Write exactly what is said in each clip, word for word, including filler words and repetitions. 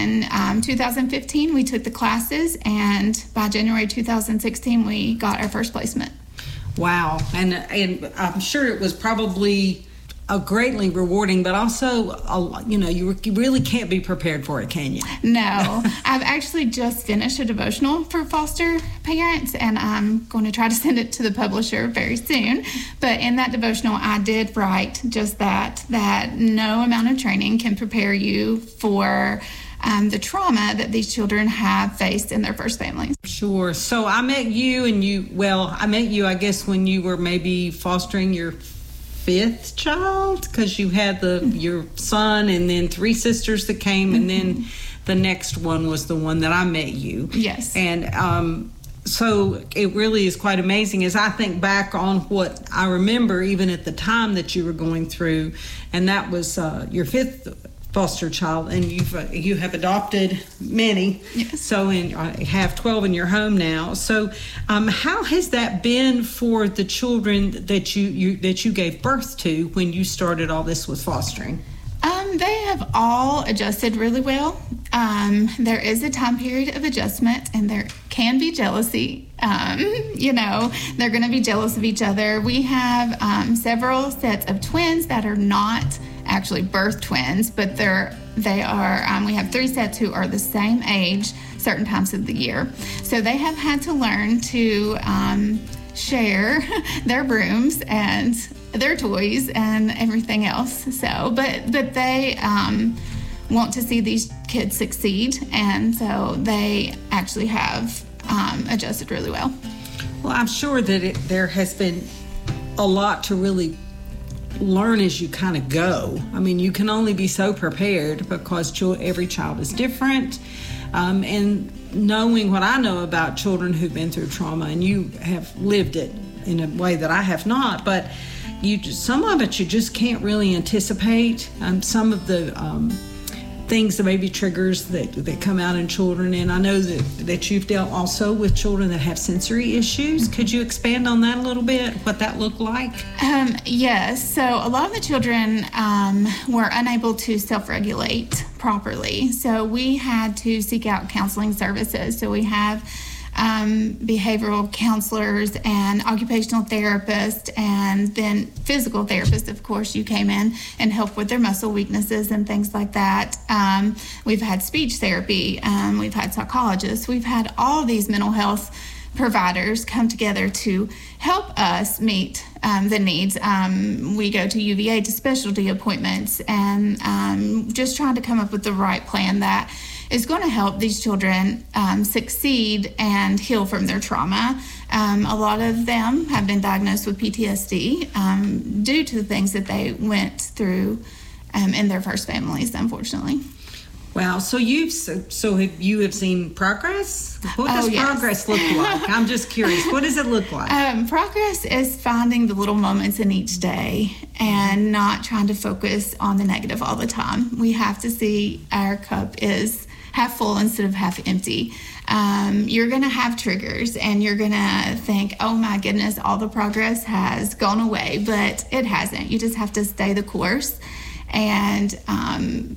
in um, two thousand fifteen, we took the classes, and by January two thousand sixteen, we got our first placement. Wow. And, and I'm sure it was probably a greatly rewarding, but also, a, you know, you, you really can't be prepared for it, can you? No. I've actually just finished a devotional for foster parents, and I'm going to try to send it to the publisher very soon. But in that devotional, I did write just that, that no amount of training can prepare you for Um, the trauma that these children have faced in their first families. Sure. So I met you and you, well, I met you, I guess, when you were maybe fostering your fifth child, because you had the your son and then three sisters that came, and then the next one was the one that I met you. Yes. And um, so it really is quite amazing as I think back on what I remember even at the time that you were going through, and that was uh, your fifth foster child, and you've uh, you have adopted many. Yes. So in uh, have twelve in your home now. So um, how has that been for the children that you, you that you gave birth to when you started all this with fostering? Um, they have all adjusted really well. Um, there is a time period of adjustment, and there can be jealousy. Um, you know, they're going to be jealous of each other. We have um, several sets of twins that are not actually birth twins, but they're they are. Um, we have three sets who are the same age certain times of the year. So they have had to learn to um, share their rooms and their toys and everything else. So, but but they um, want to see these kids succeed, and so they actually have um, adjusted really well. Well, I'm sure that it, there has been a lot to really learn as you kind of go. I mean, you can only be so prepared because every child is different. Um, and knowing what I know about children who've been through trauma, and you have lived it in a way that I have not, but you just, some of it you just can't really anticipate. Um, some of the um, things that maybe triggers that, that come out in children, and I know that, that you've dealt also with children that have sensory issues. Could you expand on that a little bit, what that looked like? Um, yes, so a lot of the children um, were unable to self-regulate properly, so we had to seek out counseling services. So we have Um, behavioral counselors and occupational therapists, and then physical therapists. Of course, you came in and helped with their muscle weaknesses and things like that. Um, we've had speech therapy. Um, we've had psychologists. We've had all these mental health providers come together to help us meet um, the needs. Um, we go to U V A to specialty appointments, and um, just trying to come up with the right plan that is going to help these children um, succeed and heal from their trauma. Um, a lot of them have been diagnosed with P T S D um, due to the things that they went through um, in their first families, unfortunately. Wow. So you've so, so have you have seen progress? What does oh, yes. progress look like? I'm just curious. What does it look like? Um, progress is finding the little moments in each day and not trying to focus on the negative all the time. We have to see our cup is half full instead of half empty. Um, you're going to have triggers, and you're going to think, oh my goodness, all the progress has gone away, but it hasn't. You just have to stay the course and um,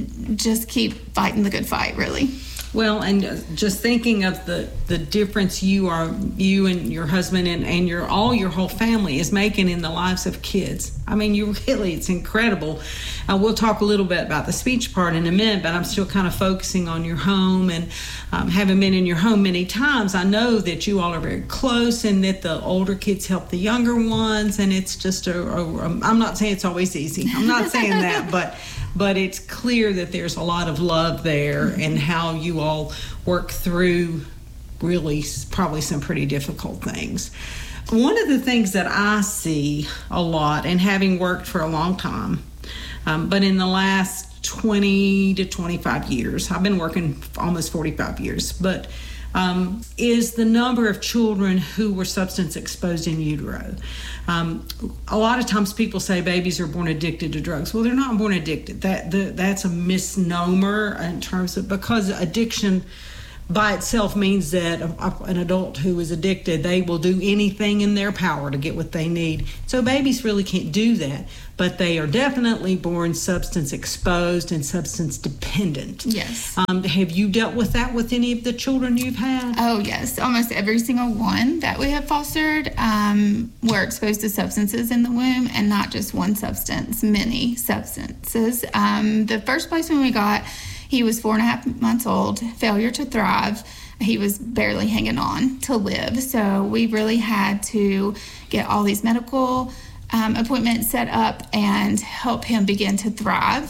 just keep fighting the good fight, really. Well, and just thinking of the, the difference you are, you and your husband and, and your all your whole family is making in the lives of kids. I mean, you really, it's incredible. Uh, we'll talk a little bit about the speech part in a minute, but I'm still kind of focusing on your home, and um, having been in your home many times, I know that you all are very close, and that the older kids help the younger ones, and it's just a, a, a I'm not saying it's always easy. I'm not saying that, but but it's clear that there's a lot of love there, and how you all work through really probably some pretty difficult things. One of the things that I see a lot, and having worked for a long time, um, but in the last twenty to twenty-five years, I've been working for almost forty-five years, but um, is the number of children who were substance exposed in utero. Um, a lot of times people say babies are born addicted to drugs. Well, they're not born addicted. That the, that's a misnomer in terms of, because addiction by itself means that a, a, an adult who is addicted, they will do anything in their power to get what they need. So babies really can't do that, but they are definitely born substance exposed and substance dependent. Yes. Um, have you dealt with that with any of the children you've had? Oh, yes. Almost every single one that we have fostered um, were exposed to substances in the womb, and not just one substance, many substances. Um, the first placement we got, he was four and a half months old, failure to thrive. He was barely hanging on to live. So we really had to get all these medical um, appointments set up and help him begin to thrive.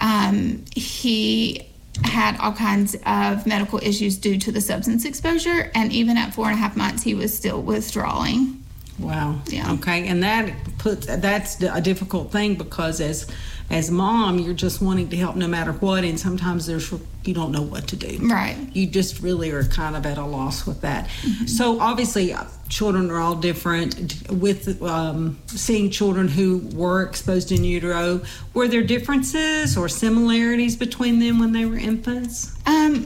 Um, he had all kinds of medical issues due to the substance exposure, and even at four and a half months, he was still withdrawing. Wow. Yeah. Okay, and that puts that's a difficult thing, because as as mom, you're just wanting to help no matter what, and sometimes there's you don't know what to do. Right. You just really are kind of at a loss with that. Mm-hmm. So obviously, uh, children are all different. With um, seeing children who were exposed in utero, were there differences or similarities between them when they were infants? Um.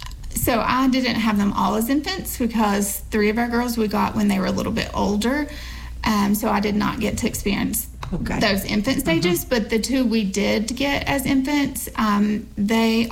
So I didn't have them all as infants, because three of our girls we got when they were a little bit older. Um, so I did not get to experience okay. those infant stages. Mm-hmm. But the two we did get as infants, um, they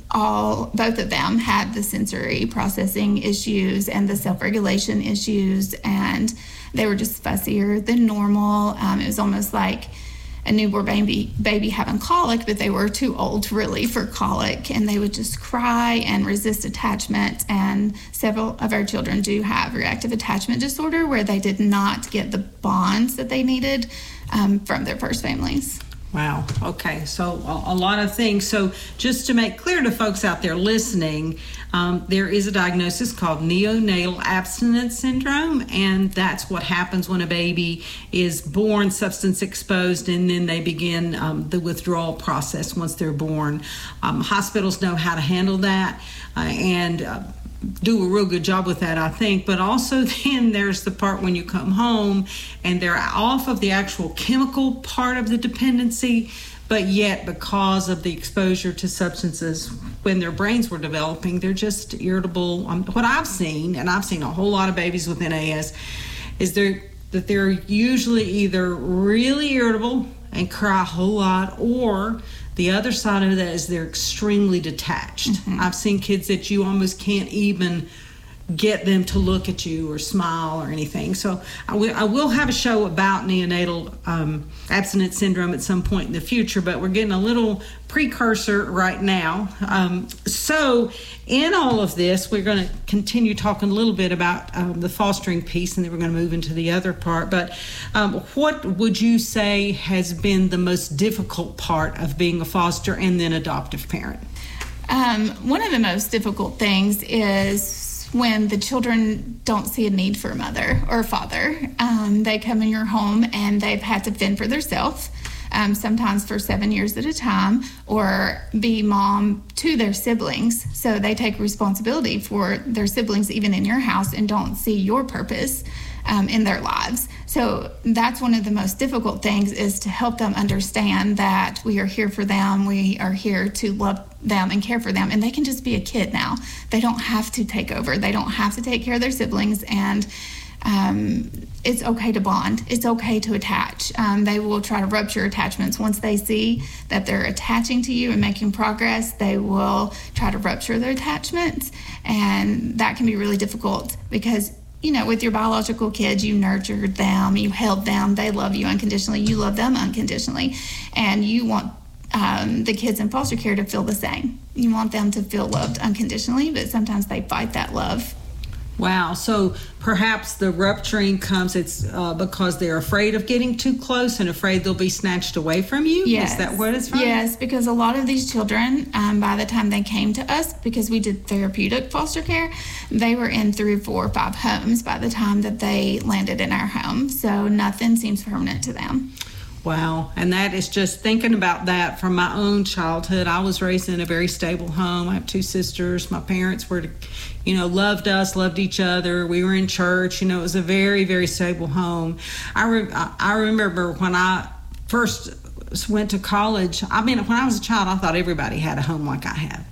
all, both of them had the sensory processing issues and the self-regulation issues, and they were just fussier than normal. Um, it was almost like a newborn baby baby having colic, but they were too old really for colic, and they would just cry and resist attachment. And several of our children do have reactive attachment disorder, where they did not get the bonds that they needed um, from their first families. Wow. Okay. So a, a lot of things. So just to make clear to folks out there listening, um, there is a diagnosis called neonatal abstinence syndrome, and that's what happens when a baby is born substance exposed, and then they begin um, the withdrawal process once they're born. Um, hospitals know how to handle that, uh, and uh, do a real good job with that, I think. But also then there's the part when you come home and they're off of the actual chemical part of the dependency, but yet because of the exposure to substances when their brains were developing, they're just irritable. Um, what I've seen, and I've seen a whole lot of babies with N A S, is they're, that they're usually either really irritable and cry a whole lot, or the other side of that is they're extremely detached. Mm-hmm. I've seen kids that you almost can't even get them to look at you or smile or anything. So I will, I will have a show about neonatal um, abstinence syndrome at some point in the future, but we're getting a little precursor right now. Um, so in all of this, we're going to continue talking a little bit about um, the fostering piece, and then we're going to move into the other part. But um, what would you say has been the most difficult part of being a foster and then adoptive parent? Um, one of the most difficult things is when the children don't see a need for a mother or a father. Um, they come in your home and they've had to fend for themselves, um, sometimes for seven years at a time, or be mom to their siblings. So they take responsibility for their siblings even in your house and don't see your purpose um, in their lives. So that's one of the most difficult things, is to help them understand that we are here for them. We are here to love them and care for them, and they can just be a kid now. They don't have to take over. They don't have to take care of their siblings, and um, it's okay to bond. It's okay to attach. Um, they will try to rupture attachments. Once they see that they're attaching to you and making progress, they will try to rupture their attachments, and that can be really difficult because, you know, with your biological kids, you nurtured them, you held them, they love you unconditionally, you love them unconditionally, and you want um, the kids in foster care to feel the same. You want them to feel loved unconditionally, but sometimes they fight that love. Wow. So perhaps the rupturing comes, it's uh, because they're afraid of getting too close and afraid they'll be snatched away from you? Yes. Is that what it's from? Yes, because a lot of these children, um, by the time they came to us, because we did therapeutic foster care, they were in three, four, five homes by the time that they landed in our home. So nothing seems permanent to them. Wow. And that is just thinking about that from my own childhood. I was raised in a very stable home. I have two sisters. My parents were, you know, loved us, loved each other. We were in church. You know, it was a very, very stable home. I, re- I remember when I first went to college, I mean, when I was a child, I thought everybody had a home like I have.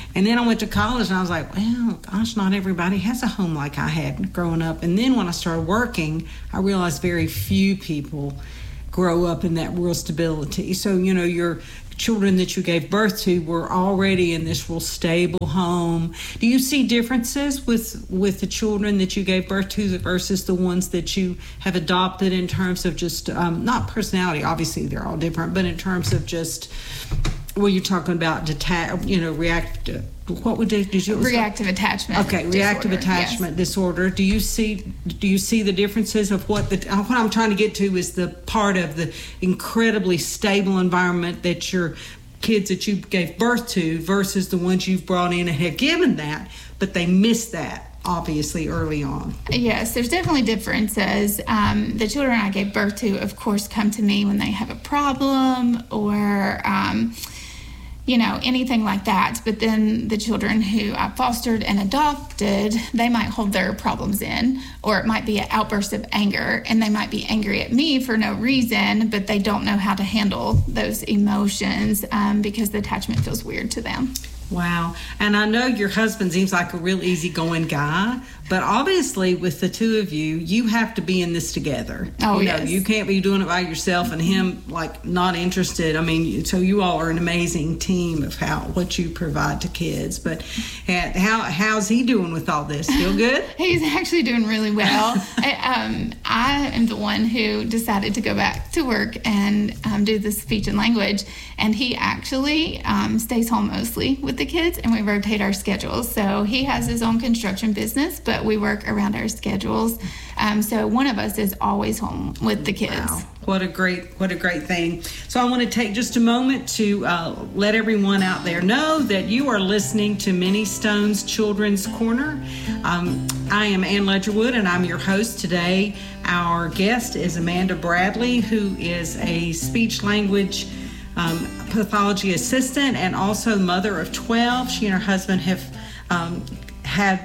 And then I went to college and I was like, well, gosh, not everybody has a home like I had growing up. And then when I started working, I realized very few people grow up in that real stability. So, you know, your children that you gave birth to were already in this real stable home. Do you see differences with with the children that you gave birth to versus the ones that you have adopted in terms of just um, not personality? Obviously they're all different, but in terms of just, well, you're talking about deta- you know react what would they, did you reactive like? attachment okay disorder, reactive attachment yes. disorder. Do you see do you see the differences of what the what I'm trying to get to is the part of the incredibly stable environment that your kids that you gave birth to versus the ones you've brought in and have given that, but they missed that obviously early on? Yes, there's definitely differences. Um, the children I gave birth to, of course, come to me when they have a problem or um, you know, anything like that. But then the children who I fostered and adopted, they might hold their problems in, or it might be an outburst of anger, and they might be angry at me for no reason, but they don't know how to handle those emotions um, because the attachment feels weird to them. Wow. And I know your husband seems like a real easygoing guy, but obviously with the two of you, you have to be in this together. Oh, you know, yes. You can't be doing it by yourself and him like not interested. I mean, so you all are an amazing team of how what you provide to kids. But how how's he doing with all this? Still good? He's actually doing really well. I, um, I am the one who decided to go back to work and um, do the speech and language, and he actually um, stays home mostly with the kids, and we rotate our schedules. So he has his own construction business, but we work around our schedules. Um, so one of us is always home with the kids. Wow. What a great, what a great thing. So I want to take just a moment to uh, let everyone out there know that you are listening to Minnie Stone's Children's Corner. Um, I am Ann Ledgerwood, and I'm your host today. Our guest is Amanda Bradley, who is a speech language Um, pathology assistant and also mother of twelve. She and her husband have um, had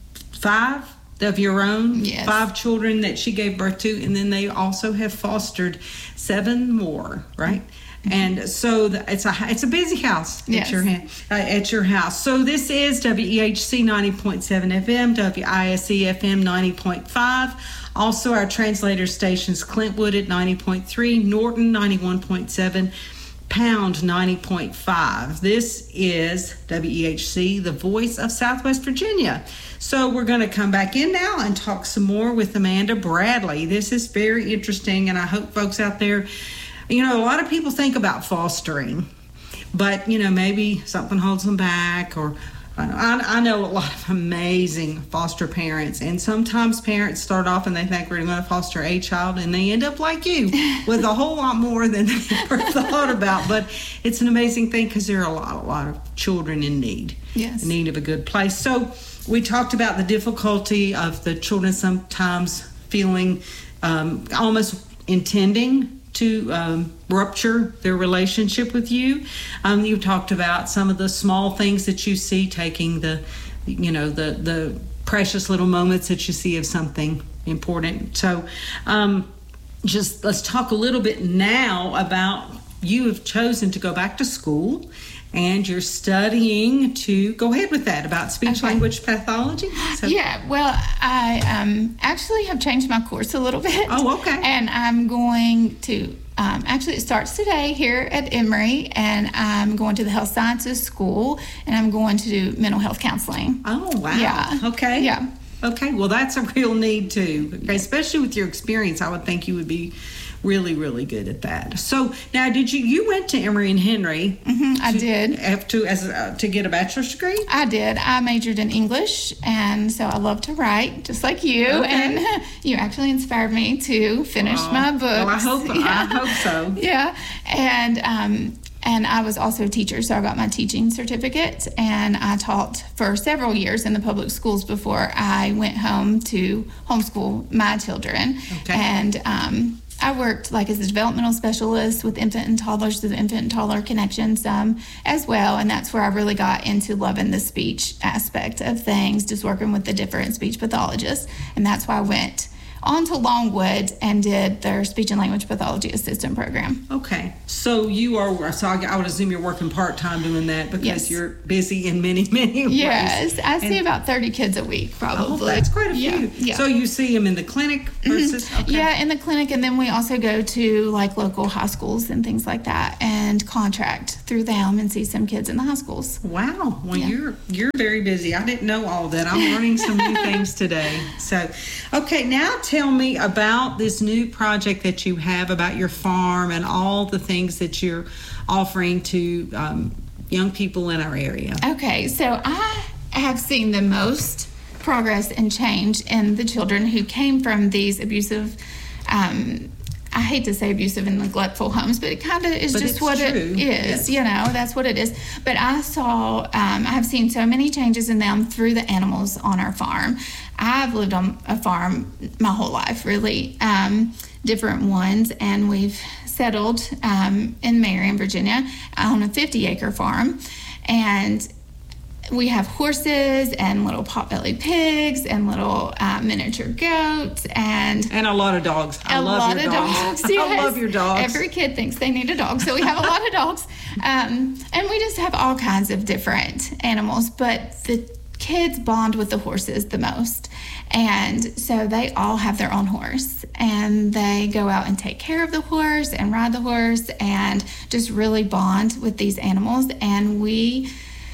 five of your own, yes. five children that she gave birth to, and then they also have fostered seven more, right? Mm-hmm. And so the, it's a it's a busy house yes. at your hand, uh, at your house. So this is W E H C ninety point seven F M, W I S E F M ninety point five. Also our translator stations, Clintwood at ninety point three, Norton ninety-one point seven, Pound ninety point five. This is W E H C, the voice of Southwest Virginia. So we're going to come back in now and talk some more with Amanda Bradley. This is very interesting, and I hope folks out there, you know, a lot of people think about fostering, but, you know, maybe something holds them back, or I, I know a lot of amazing foster parents, and sometimes parents start off and they think we're going to foster a child, and they end up like you with a whole lot more than they ever thought about. But it's an amazing thing because there are a lot, a lot of children in need, yes. in need of a good place. So we talked about the difficulty of the children sometimes feeling um, almost intending to um, rupture their relationship with you. Um, you talked about some of the small things that you see, taking the, you know, the the precious little moments that you see of something important. So um, just let's talk a little bit now about, you have chosen to go back to school, and you're studying to go ahead with that, about speech okay. language pathology. So. Yeah, well, I um, actually have changed my course a little bit. Oh, okay. And I'm going to, um, actually it starts today here at Emory, and I'm going to the health sciences school, and I'm going to do mental health counseling. Oh, wow. Yeah. Okay. Yeah. Okay, well, that's a real need too. Okay, especially with your experience, I would think you would be really, really good at that. So now, did you you went to Emory and Henry? Mm-hmm, I to, did. Have to as a, to get a bachelor's degree? I did. I majored in English, and so I love to write, just like you. Okay. And you actually inspired me to finish oh, my books. Well, I hope yeah. I hope so. Yeah, and um, and I was also a teacher, so I got my teaching certificate, and I taught for several years in the public schools before I went home to homeschool my children. Okay. And um, I worked like as a developmental specialist with infant and toddlers, the infant and toddler connections um, as well, and that's where I really got into loving the speech aspect of things, just working with the different speech pathologists, and that's why I went on to Longwood and did their speech and language pathology assistant program. Okay. So you are, so I, I would assume you're working part-time doing that because Yes. you're busy in many, many ways. Yes, I see And- about thirty kids a week, probably. Oh, that's quite a few. Yeah, yeah. So you see them in the clinic versus, okay. Yeah, in the clinic, and then we also go to like local high schools and things like that, and contract through them and see some kids in the high schools. Wow. Well, Yeah. you're you're very busy. I didn't know all of that. I'm learning some new things today. So, okay, now tell me about this new project that you have about your farm and all the things that you're offering to um, young people in our area. Okay, so I have seen the most progress and change in the children who came from these abusive, um, I hate to say abusive and neglectful homes, but it kind of is But just it's what true. it is. Yes. You know, that's what it is. But I saw, um, I have seen so many changes in them through the animals on our farm. I've lived on a farm my whole life, really, um, different ones, and we've settled um, in Marion, Virginia, on a fifty acre farm. And we have horses and little pot-bellied pigs and little uh, miniature goats and And a lot of dogs. I a love lot your of dogs. dogs. I Yes. love your dogs. Every kid thinks they need a dog, so we have a lot of dogs. Um, and we just have all kinds of different animals, but the kids bond with the horses the most. And so they all have their own horse, and they go out and take care of the horse and ride the horse and just really bond with these animals. And we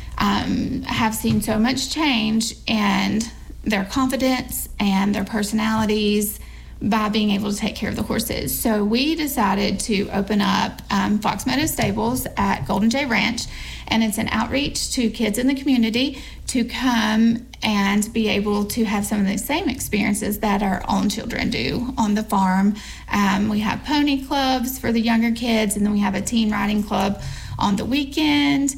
um, have seen so much change in their confidence and their personalities by being able to take care of the horses. So we decided to open up um, Fox Meadow Stables at Golden J Ranch, and it's an outreach to kids in the community to come and be able to have some of the same experiences that our own children do on the farm. Um, we have pony clubs for the younger kids, and then we have a teen riding club on the weekend.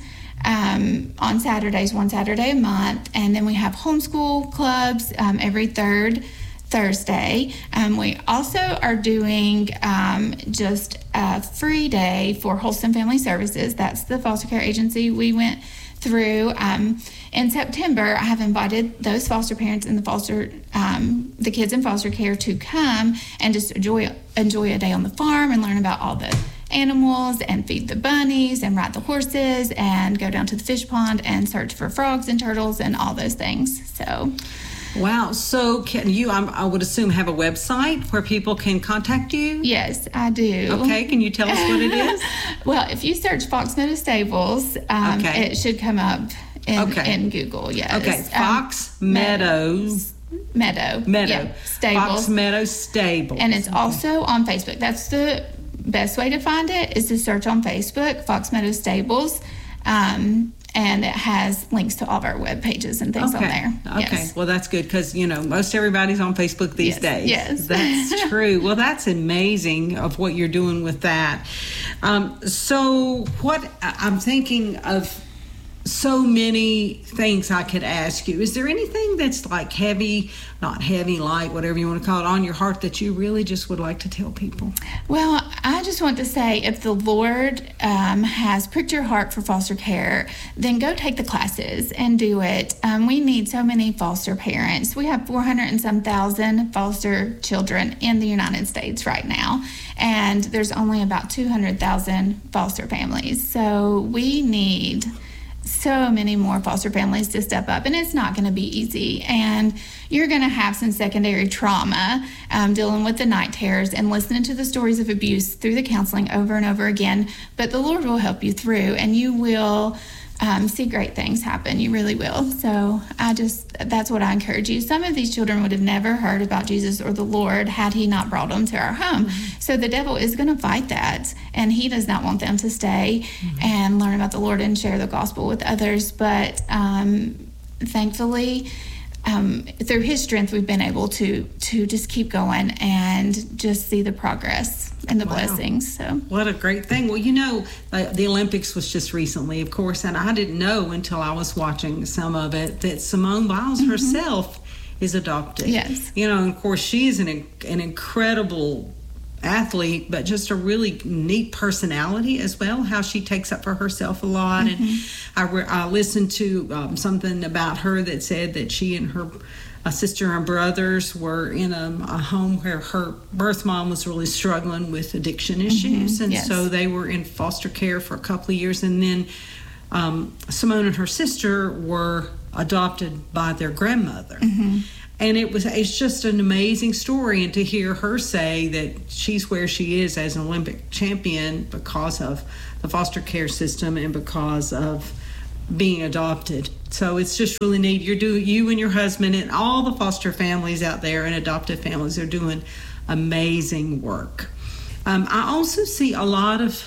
Um, on Saturdays, one Saturday a month, and then we have homeschool clubs um, every third Thursday. Um, we also are doing um, just a free day for Wholesome Family Services. That's the foster care agency we went through. Um, in September, I have invited those foster parents and the foster, um, the kids in foster care to come and just enjoy enjoy a day on the farm and learn about all the animals and feed the bunnies and ride the horses and go down to the fish pond and search for frogs and turtles and all those things. So. Wow. So can you, I'm, I would assume, have a website where people can contact you? Yes, I do. Okay. Can you tell us what it is? Well, if you search Fox Meadow Stables, um, Okay. it should come up in, Okay. in Google. Yes. Okay. Um, Fox Meadows. Meadow. Meadow. Yeah, Stables. Fox Meadow Stables. And it's also on Facebook. That's the best way to find it, is to search on Facebook, Fox Meadow Stables. Um, and it has links to all of our web pages and things okay. on there. Okay. Yes. Well, that's good because, you know, most everybody's on Facebook these Yes. days. Yes. That's true. Well, that's amazing of what you're doing with that. Um, so what I- I'm thinking of so many things I could ask you. Is there anything that's like heavy, not heavy, light, whatever you want to call it, on your heart that you really just would like to tell people? Well, I just want to say, if the Lord um, has pricked your heart for foster care, then go take the classes and do it. Um, we need so many foster parents. We have four hundred and some thousand foster children in the United States right now, and there's only about two hundred thousand foster families. So we need so many more foster families to step up, and it's not going to be easy, and you're going to have some secondary trauma um, dealing with the night terrors and listening to the stories of abuse through the counseling over and over again, but the Lord will help you through, and you will um, see great things happen. You really will. So I just, that's what I encourage you. Some of these children would have never heard about Jesus or the Lord had he not brought them to our home. Mm-hmm. So the devil is going to fight that, and he does not want them to stay mm-hmm. and learn about the Lord and share the gospel with others. But um, thankfully, um, through his strength, we've been able to to just keep going and just see the progress and the wow. blessings. So what a great thing. Well, you know, the Olympics was just recently, of course, and I didn't know until I was watching some of it that Simone Biles mm-hmm. herself is adopted. Yes. You know, and of course, she's an an incredible athlete, but just a really neat personality as well, how she takes up for herself a lot. Mm-hmm. And I, re- I listened to um, something about her that said that she and her a sister and brothers were in a, a home where her birth mom was really struggling with addiction issues. Mm-hmm. And Yes. so they were in foster care for a couple of years. And then um, Simone and her sister were adopted by their grandmother. Mm-hmm. And it was it's just an amazing story. And to hear her say that she's where she is as an Olympic champion because of the foster care system and because of being adopted. So it's just really neat. You're doing, you and your husband and all the foster families out there and adoptive families are doing amazing work. Um, I also see a lot of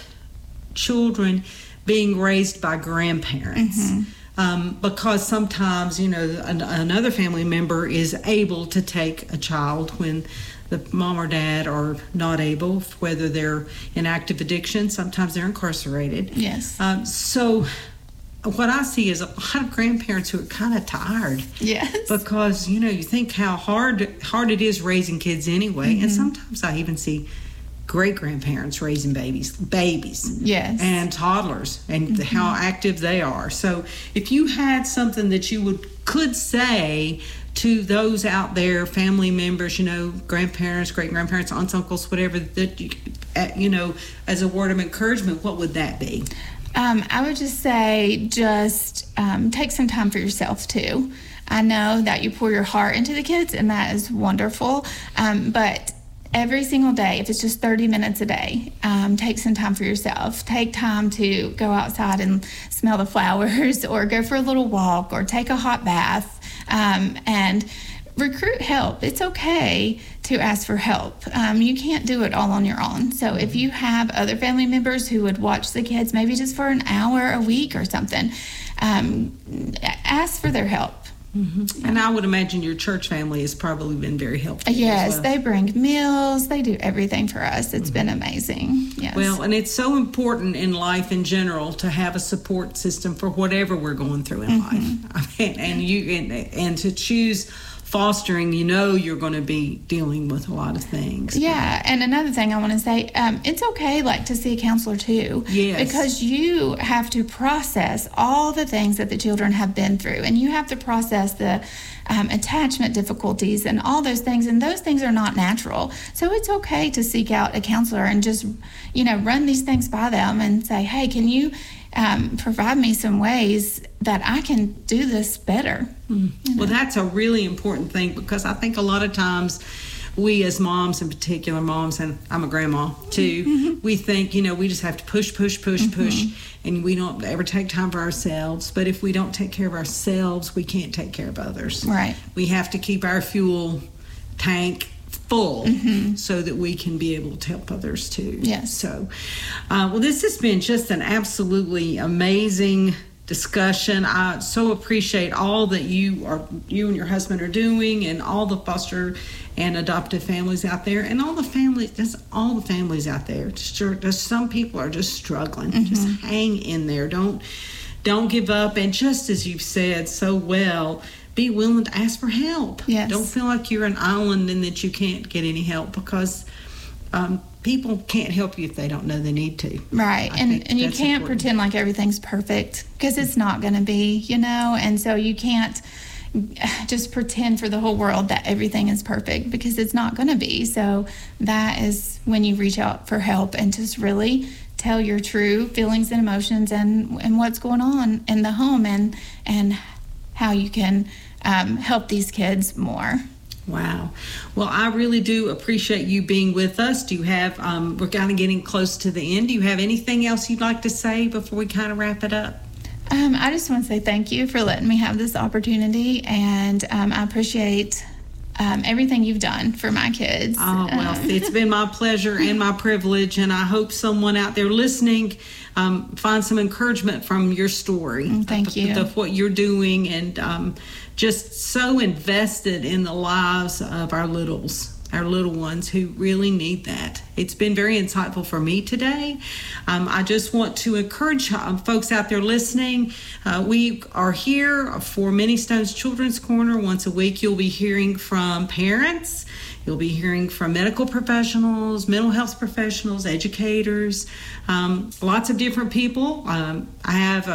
children being raised by grandparents. Mm-hmm. Um, because sometimes, you know, an, another family member is able to take a child when the mom or dad are not able, whether they're in active addiction, sometimes they're incarcerated. Yes. Um, so what I see is a lot of grandparents who are kind of tired. Yes. Because, you know, you think how hard hard it is raising kids anyway. Mm-hmm. And sometimes I even see great-grandparents raising babies, babies. Yes. And toddlers and Mm-hmm. how active they are. So if you had something that you would could say to those out there, family members, you know, grandparents, great-grandparents, aunts, uncles, whatever, that you, you know, as a word of encouragement, what would that be? Um, I would just say just um, take some time for yourself too. I know that you pour your heart into the kids and that is wonderful, um, but every single day, if it's just thirty minutes a day, um, take some time for yourself. Take time to go outside and smell the flowers or go for a little walk or take a hot bath um, and recruit help. It's okay to ask for help. Um, you can't do it all on your own. So if you have other family members who would watch the kids maybe just for an hour a week or something, um, ask for their help. Mm-hmm. And I would imagine your church family has probably been very helpful. Yes, well. They bring meals. They do everything for us. It's mm-hmm. been amazing. Yes. Well, and it's so important in life in general to have a support system for whatever we're going through in mm-hmm. life. I mean, and you and, and to choose fostering, you know, you're going to be dealing with a lot of things. Yeah, and another thing I want to say, um, it's okay, like, to see a counselor too. Yes. Because you have to process all the things that the children have been through, and you have to process the um, attachment difficulties and all those things, and those things are not natural. So it's okay to seek out a counselor and just, you know, run these things by them and say, hey, can you Um, provide me some ways that I can do this better. Mm. You know? Well, that's a really important thing, because I think a lot of times we as moms, in particular moms, and I'm a grandma too, mm-hmm. we think, you know, we just have to push, push, push, mm-hmm. push, and we don't ever take time for ourselves. But if we don't take care of ourselves, we can't take care of others. Right. We have to keep our fuel tank full mm-hmm. so that we can be able to help others too. Yes. So, uh, well, this has been just an absolutely amazing discussion. I so appreciate all that you are, you and your husband are doing, and all the foster and adoptive families out there, and all the families, just all the families out there. Just, just some people are just struggling. Mm-hmm. Just hang in there. Don't, don't give up. And just as you've said so well, be willing to ask for help. Yes. Don't feel like you're an island and that you can't get any help, because um, people can't help you if they don't know they need to. Right. I and and you can't important. pretend like everything's perfect, because it's not going to be, you know, and so you can't just pretend for the whole world that everything is perfect, because it's not going to be. So that is when you reach out for help and just really tell your true feelings and emotions and, and what's going on in the home, and and how you can um, help these kids more. Wow. Well, I really do appreciate you being with us. Do you have, um, we're kind of getting close to the end. Do you have anything else you'd like to say before we kind of wrap it up? Um, I just want to say thank you for letting me have this opportunity, and um, I appreciate um, everything you've done for my kids. Oh, well, um, it's been my pleasure and my privilege, and I hope someone out there listening um, finds some encouragement from your story. Thank of, you. Of what you're doing, and um, just so invested in the lives of our littles, our little ones who really need that. It's been very insightful for me today. Um, I just want to encourage uh, folks out there listening. Uh, we are here for Many Stones Children's Corner. Once a week, you'll be hearing from parents. You'll be hearing from medical professionals, mental health professionals, educators, um, lots of different people. Um, I have a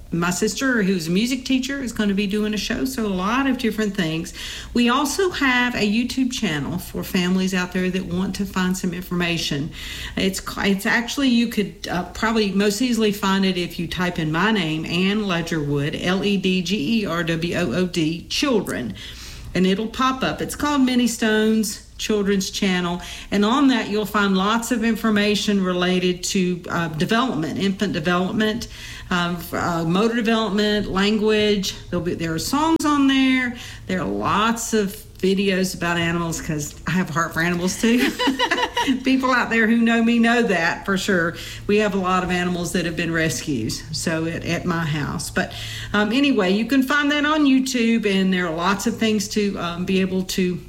my sister, who's a music teacher, is going to be doing a show. So a lot of different things. We also have a YouTube channel for families out there that want to find some information. It's it's actually, you could uh, probably most easily find it if you type in my name, Ann Ledgerwood, L E D G E R W O O D, Children, and it'll pop up. It's called Many Stones Children's Channel, and on that you'll find lots of information related to uh, development, infant development, um, uh, motor development, language. There'll be there are songs on there. There are lots of videos about animals, because I have a heart for animals too. People out there who know me know that for sure. We have a lot of animals that have been rescues, so at, at my house. But um, anyway, you can find that on YouTube, and there are lots of things to um, be able to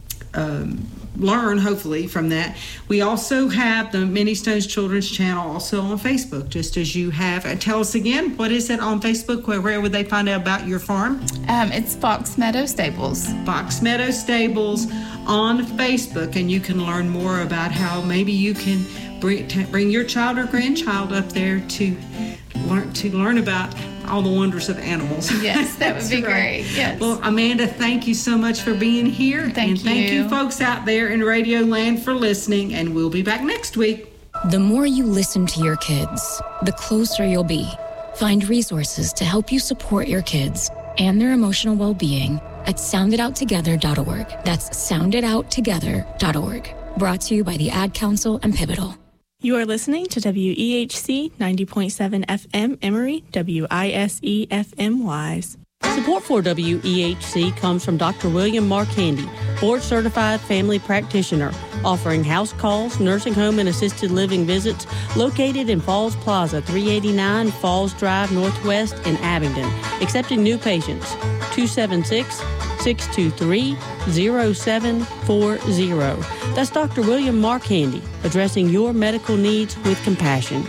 Um, learn, hopefully, from that. We also have the Many Stones Children's Channel also on Facebook, just as you have. Uh, tell us again, what is it on Facebook? Where, where would they find out about your farm? Um, it's Fox Meadow Stables. Fox Meadow Stables on Facebook, and you can learn more about how maybe you can bring, t- bring your child or grandchild up there to learn to learn about all the wonders of animals. Yes, that would be right. great. Yes. Well, Amanda, thank you so much for being here. Thank and thank you. you folks out there in Radio Land for listening, and we'll be back next week. The more you listen to your kids, the closer you'll be. Find resources to help you support your kids and their emotional well-being at sound it out together dot org. That's sound it out together dot org. Brought to you by the Ad Council and Pivotal. You are listening to W E H C ninety point seven F M Emory, W I S E F M Wise. Support for W E H C comes from Doctor William Marcandy, board-certified family practitioner, offering house calls, nursing home and assisted living visits, located in Falls Plaza, three eighty-nine Falls Drive Northwest in Abingdon, accepting new patients. two seven six, six two three, zero seven four zero. That's Doctor William Marcandy, addressing your medical needs with compassion.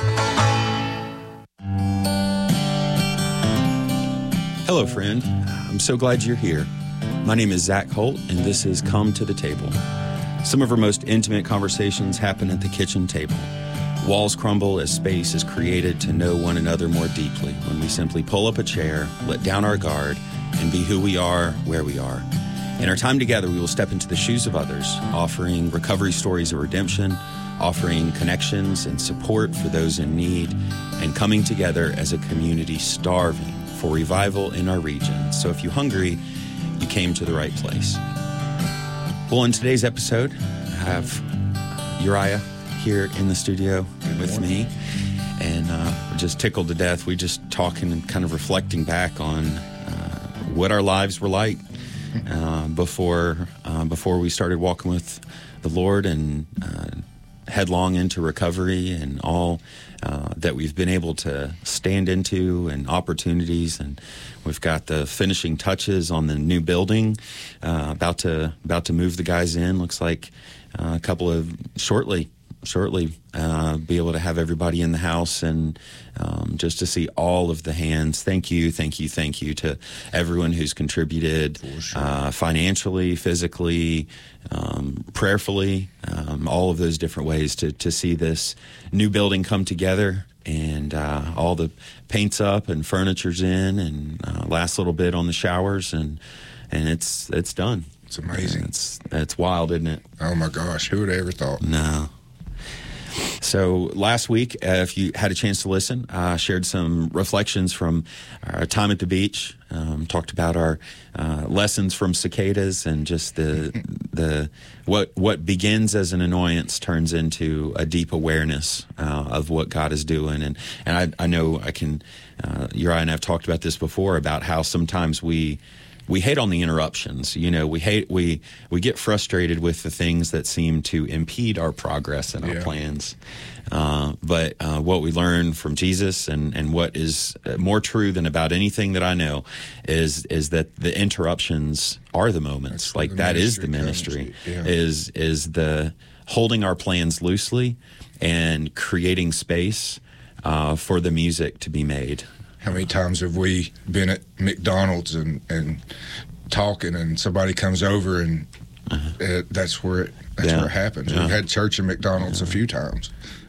Hello, friend. I'm so glad you're here. My name is Zach Holt, and this is Come to the Table. Some of our most intimate conversations happen at the kitchen table. Walls crumble as space is created to know one another more deeply when we simply pull up a chair, let down our guard, and be who we are, where we are. In our time together, we will step into the shoes of others, offering recovery stories of redemption, offering connections and support for those in need, and coming together as a community starving for revival in our region. So if you're hungry, you came to the right place. Well, in today's episode, I have Uriah here in the studio with me, and uh, we're just tickled to death. We just talking and kind of reflecting back on uh, what our lives were like uh, before uh, before we started walking with the Lord, and uh, headlong into recovery, and all uh, that we've been able to stand into, and opportunities. And we've got the finishing touches on the new building, uh, about to about to move the guys in. Looks like uh, a couple of shortly. shortly uh, be able to have everybody in the house, and um, just to see all of the hands. Thank you, thank you, thank you to everyone who's contributed, sure. uh, financially, physically, um, prayerfully, um, all of those different ways to, to see this new building come together, and uh, all the paint's up and furniture's in, and uh, last little bit on the showers, and and it's it's done. It's amazing. And it's it's wild, isn't it? Oh my gosh, who would have ever thought? No. So last week, uh, if you had a chance to listen, I uh, shared some reflections from our time at the beach, um, talked about our uh, lessons from cicadas, and just the the what what begins as an annoyance turns into a deep awareness uh, of what God is doing. And, and I, I know I can, uh, Uriah and I have talked about this before, about how sometimes we We hate on the interruptions. You know, we hate we we get frustrated with the things that seem to impede our progress and our yeah. plans. Uh, but uh, what we learn from Jesus, and, and what is more true than about anything that I know, is is that the interruptions are the moments. That's like the that is the ministry ministry. yeah. Is is the holding our plans loosely and creating space uh, for the music to be made. How many times have we been at McDonald's and, and talking, and somebody comes over, and uh-huh. uh, that's where it that's yeah. where it happens. Yeah. We've had church and McDonald's yeah. a few times.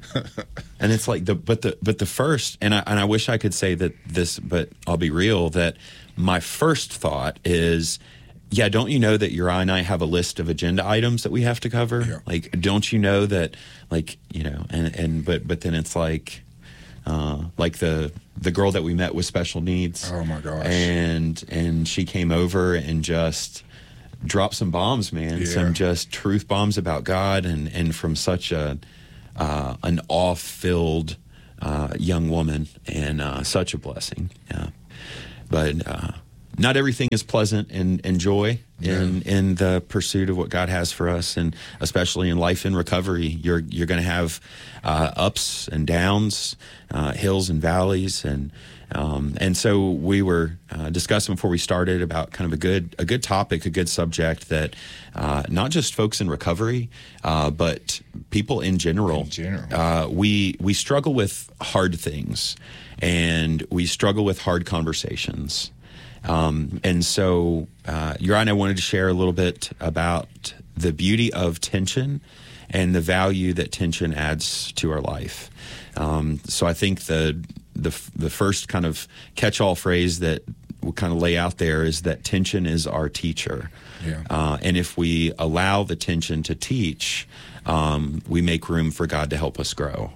And it's like the but the but the first, and I and I wish I could say that this, but I'll be real, that my first thought is, yeah, don't you know that Uriah and I have a list of agenda items that we have to cover? Yeah. Like, don't you know that, like, you know, and and but but then it's like, uh, like the the girl that we met with special needs. Oh my gosh! And and she came over and just dropped some bombs, man. Yeah. Some just truth bombs about God, and and from such a uh, an awe-filled uh, young woman, and uh, such a blessing. Yeah, but uh, not everything is pleasant and, and joy in Yeah. in the pursuit of what God has for us, and especially in life in recovery, you're you're going to have uh, ups and downs, uh, hills and valleys, and um, and so we were uh, discussing before we started about kind of a good a good topic, a good subject that uh, not just folks in recovery, uh, but people in general. In general. Uh, we we struggle with hard things, and we struggle with hard conversations. Um, and so, uh, Uriah and I wanted to share a little bit about the beauty of tension and the value that tension adds to our life. Um, so I think the, the the first kind of catch-all phrase that we'll kind of lay out there is that tension is our teacher. Yeah. Uh, and if we allow the tension to teach, um, we make room for God to help us grow.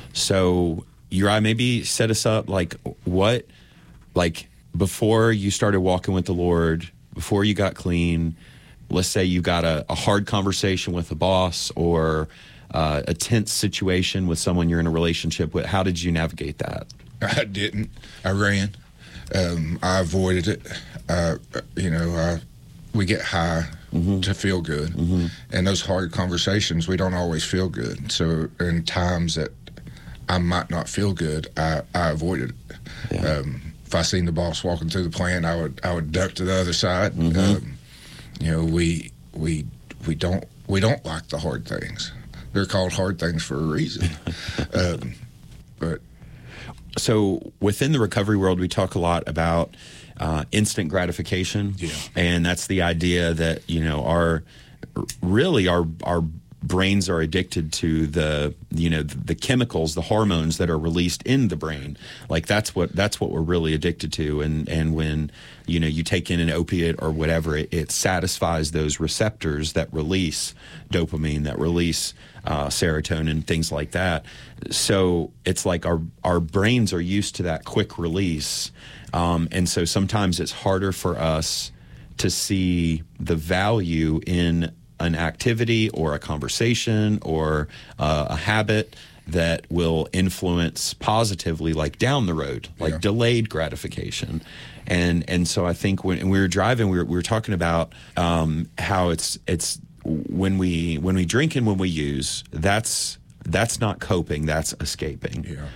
So, Uriah, maybe set us up, like, what, like, before you started walking with the Lord, before you got clean, let's say you got a, a hard conversation with a boss, or uh, a tense situation with someone you're in a relationship with. How did you navigate that? I didn't. I ran. Um, I avoided it. Uh, you know, I, we get high mm-hmm. to feel good. Mm-hmm. And those hard conversations, we don't always feel good. So in times that I might not feel good, I, I avoided it. Yeah. Um, if I seen the boss walking through the plant, I would I would duck to the other side. Mm-hmm. Um, you know, we we we don't we don't like the hard things. They're called hard things for a reason. um, but so within the recovery world, we talk a lot about uh, instant gratification, yeah. and that's the idea that, you know, our really our our brains are addicted to the, you know, the, the chemicals, the hormones that are released in the brain. Like that's what that's what we're really addicted to. And and when, you know, you take in an opiate or whatever, it, it satisfies those receptors that release dopamine, that release uh, serotonin, things like that. So it's like our our brains are used to that quick release, um, and so sometimes it's harder for us to see the value in an activity or a conversation or uh, a habit that will influence positively, like down the road, like yeah. delayed gratification. And and so I think when we were driving, we were, we were talking about um, how it's it's when we when we drink and when we use, that's that's not coping, that's escaping. Yeah.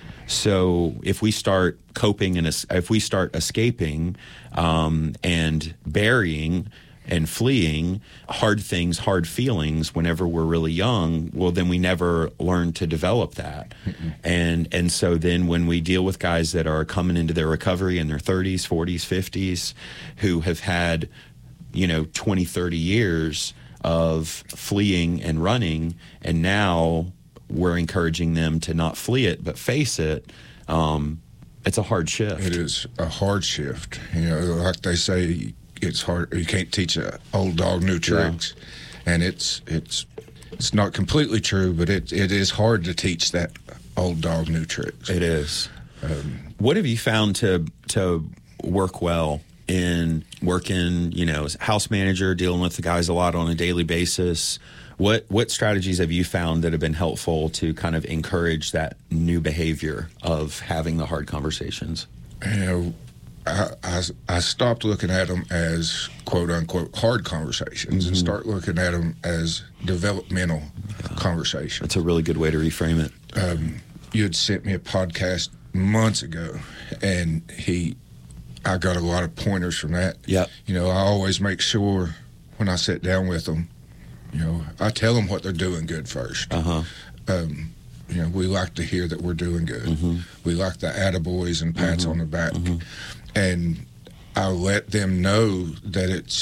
So if we start coping and es- if we start escaping um, and burying and fleeing hard things, hard feelings whenever we're really young, well, then we never learn to develop that. Mm-mm. And and so then when we deal with guys that are coming into their recovery in their thirties, forties, fifties, who have had, you know, twenty, thirty years of fleeing and running, and now we're encouraging them to not flee it, but face it, um, it's a hard shift. It is a hard shift. You know, like they say, it's hard. You can't teach an old dog new tricks, yeah. and it's it's it's not completely true, but it it is hard to teach that old dog new tricks. It is. Um, what have you found to to work well in working? You know, as house manager, dealing with the guys a lot on a daily basis. What what strategies have you found that have been helpful to kind of encourage that new behavior of having the hard conversations? You know, I, I, I stopped looking at them as quote-unquote hard conversations mm-hmm. and start looking at them as developmental yeah. conversations. That's a really good way to reframe it. Um, you had sent me a podcast months ago, and he, I got a lot of pointers from that. Yeah. You know, I always make sure when I sit down with them, you know, I tell them what they're doing good first. Uh-huh. Um, you know, we like to hear that we're doing good. Mm-hmm. We like the attaboys and pats mm-hmm. on the back. Mm-hmm. And I let them know that it's